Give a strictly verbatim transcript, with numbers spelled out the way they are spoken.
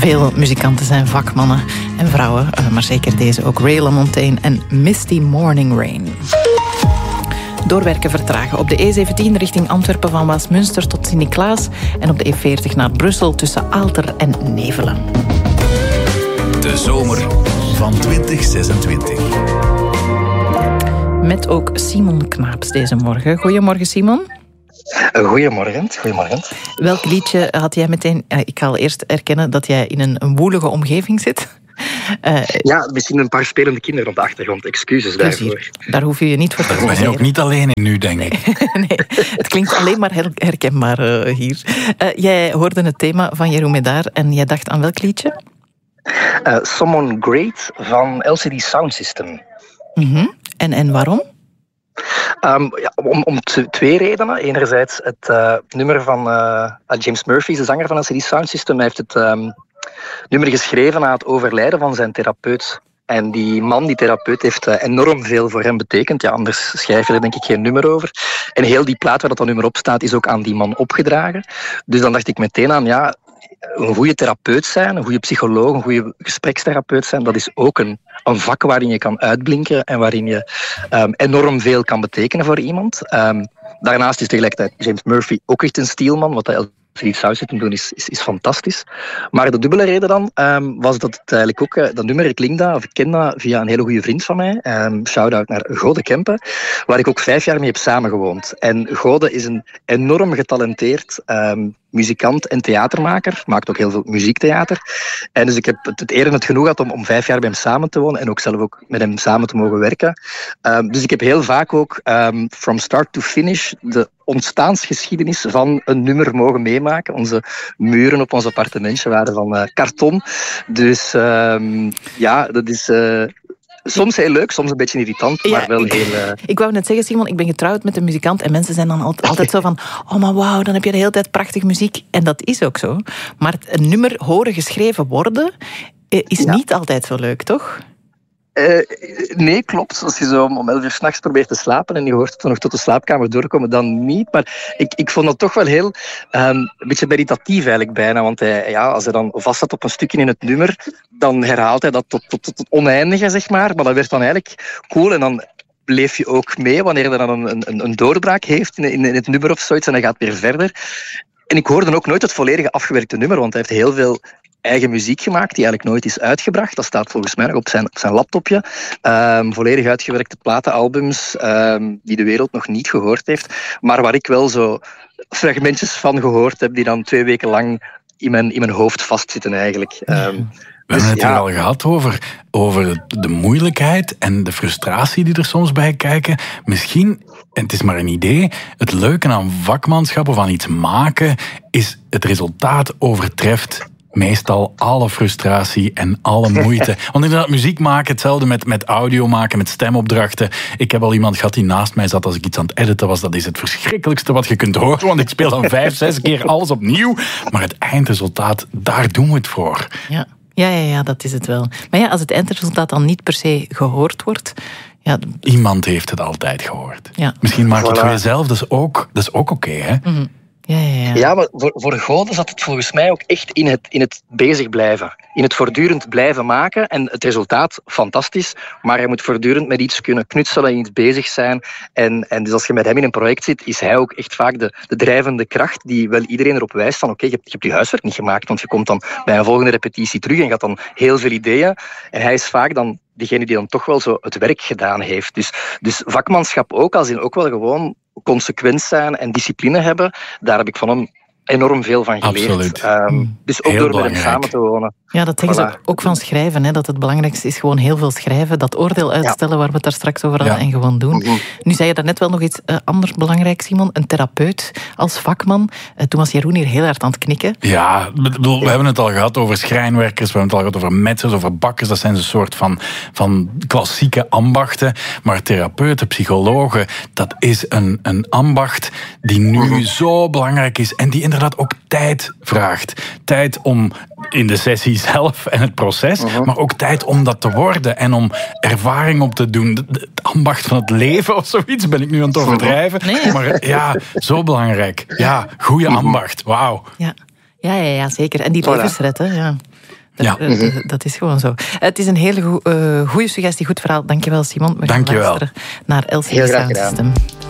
Veel muzikanten zijn vakmannen en vrouwen, maar zeker deze ook. Ray LaMontagne en Misty Morning Rain. Doorwerken vertragen op de E zeventien richting Antwerpen van Waasmunster tot Sint-Niklaas en op de E veertig naar Brussel tussen Aalter en Nevelen. De zomer van twintig zesentwintig. Met ook Simon Knaaps deze morgen. Goedemorgen, Simon. Goedemorgen. Goedemorgen. Welk liedje had jij meteen... Ik ga al eerst erkennen dat jij in een, een woelige omgeving zit. Uh, ja, misschien een paar spelende kinderen op de achtergrond. Excuses daarvoor. Daar hoef je je niet voor te excuseren. Daar ben je ook niet alleen in nu, denk ik. Nee, het klinkt alleen maar herkenbaar uh, hier. Uh, jij hoorde het thema van Jeroen Médard en jij dacht aan welk liedje? Uh, Someone Great van L C D Sound System. Mm-hmm. En, en waarom? Um, ja, om, om twee redenen. Enerzijds het uh, nummer van uh, James Murphy, de zanger van L C D Sound System. Hij heeft het um, nummer geschreven na het overlijden van zijn therapeut. En die man, die therapeut, heeft uh, enorm veel voor hem betekend. Ja, anders schrijf je er denk ik geen nummer over. En heel die plaat waar dat, dat nummer op staat, is ook aan die man opgedragen. Dus dan dacht ik meteen aan, ja, een goede therapeut zijn, een goede psycholoog, een goede gesprekstherapeut zijn, dat is ook een, een vak waarin je kan uitblinken en waarin je um, enorm veel kan betekenen voor iemand. Um, daarnaast is tegelijkertijd James Murphy ook echt een steelman, wat hij Philippe Sound System doen is, is, is fantastisch. Maar de dubbele reden dan um, was dat het eigenlijk ook, uh, dat nummer, ik link dat, of ik ken dat via een hele goede vriend van mij. Um, shout-out naar Gode Kempen, waar ik ook vijf jaar mee heb samengewoond. En Gode is een enorm getalenteerd um, muzikant en theatermaker, maakt ook heel veel muziektheater. En dus ik heb het, het eer en het genoeg gehad om, om vijf jaar bij hem samen te wonen en ook zelf ook met hem samen te mogen werken. Um, dus ik heb heel vaak ook um, from start to finish de ontstaansgeschiedenis van een nummer mogen meemaken. Onze muren op ons appartementje waren van uh, karton. Dus um, ja, dat is... Uh, Soms heel leuk, soms een beetje irritant, maar ja, wel ik, heel... Uh... Ik wou net zeggen, Simon, ik ben getrouwd met een muzikant en mensen zijn dan altijd, altijd zo van oh, maar wauw, dan heb je de hele tijd prachtige muziek. En dat is ook zo. Maar een nummer horen geschreven worden is ja. niet altijd zo leuk, toch? Uh, nee, klopt. Als je zo om elf uur 's nachts probeert te slapen en je hoort het nog tot de slaapkamer doorkomen, dan niet. Maar ik, ik vond dat toch wel heel... Um, een beetje meditatief eigenlijk bijna. Want hij, ja, als hij dan vast zat op een stukje in het nummer, dan herhaalt hij dat tot, tot, tot het oneindige, zeg maar. Maar dat werd dan eigenlijk cool en dan bleef je ook mee wanneer hij dan een, een, een doorbraak heeft in, in, in het nummer of zoiets en hij gaat weer verder. En ik hoorde ook nooit het volledige afgewerkte nummer, want hij heeft heel veel eigen muziek gemaakt, die eigenlijk nooit is uitgebracht. Dat staat volgens mij nog op zijn, op zijn laptopje. Um, volledig uitgewerkte platenalbums, um, die de wereld nog niet gehoord heeft. Maar waar ik wel zo fragmentjes van gehoord heb, die dan twee weken lang in mijn, in mijn hoofd vastzitten eigenlijk. Um, We hebben het hier ja. al gehad over, over de moeilijkheid en de frustratie die er soms bij kijken. Misschien, en het is maar een idee, het leuke aan vakmanschap of aan iets maken is het resultaat overtreft meestal alle frustratie en alle moeite. Want inderdaad, muziek maken, hetzelfde met, met audio maken, met stemopdrachten. Ik heb al iemand gehad die naast mij zat als ik iets aan het editen was. Dat is het verschrikkelijkste wat je kunt horen, want ik speel dan vijf, zes keer alles opnieuw. Maar het eindresultaat, daar doen we het voor. Ja. Ja, ja, ja, dat is het wel. Maar ja, als het eindresultaat dan niet per se gehoord wordt... Ja, iemand heeft het altijd gehoord. Ja. Misschien maak je het voilà. voor jezelf, dat is ook, dat is ook oké, okay, hè? Mm-hmm. Ja, ja, ja. ja, maar voor, voor Gode zat het volgens mij ook echt in het, in het bezig blijven. In het voortdurend blijven maken. En het resultaat, fantastisch. Maar je moet voortdurend met iets kunnen knutselen, in iets bezig zijn. En, en dus als je met hem in een project zit, is hij ook echt vaak de, de drijvende kracht die wel iedereen erop wijst van oké, okay, je, je hebt je huiswerk niet gemaakt, want je komt dan bij een volgende repetitie terug en gaat dan heel veel ideeën. En hij is vaak dan degene die dan toch wel zo het werk gedaan heeft. Dus, dus vakmanschap ook, als in ook wel gewoon consequent zijn en discipline hebben, daar heb ik van hem enorm veel van geleerd. Absoluut. Um, dus ook heel door met belangrijk. hem samen te wonen. Ja, dat zeggen Voilà. ze ook, ook van schrijven, hè, dat het belangrijkste is gewoon heel veel schrijven, dat oordeel uitstellen, ja. waar we het daar straks over hadden, ja. en gewoon doen. Mm-hmm. Nu zei je daarnet wel nog iets uh, anders belangrijk, Simon, een therapeut als vakman. Uh, toen was Jeroen hier heel hard aan het knikken. Ja, bedoel, we hebben het al gehad over schrijnwerkers, we hebben het al gehad over metsers, over bakkers, dat zijn een soort van, van klassieke ambachten, maar therapeuten, psychologen, dat is een, een ambacht die nu mm-hmm. zo belangrijk is en die inderdaad ook tijd vraagt. Tijd om in de sessie zelf en het proces, uh-huh. maar ook tijd om dat te worden en om ervaring op te doen. Het ambacht van het leven of zoiets ben ik nu aan het overdrijven. Nee. Maar ja, zo belangrijk. Ja, goede ambacht. Wauw. Ja. Ja, ja, ja, zeker. En die voilà. levensred, hè. Ja. Ja. Uh, mm-hmm. Dat is gewoon zo. Het is een hele go- uh, goede suggestie, goed verhaal. Dankjewel, Simon. We gaan Dankjewel. luisteren naar L C D Sound System.